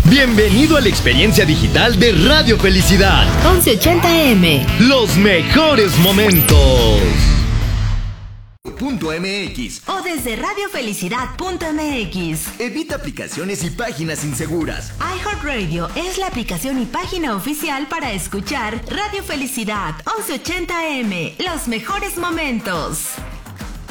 Bienvenido a la experiencia digital de Radio Felicidad. 1180M. Los mejores momentos. .mx o desde radiofelicidad.mx. Evita aplicaciones y páginas inseguras. iHeartRadio es la aplicación y página oficial para escuchar Radio Felicidad 1180M. Los mejores momentos.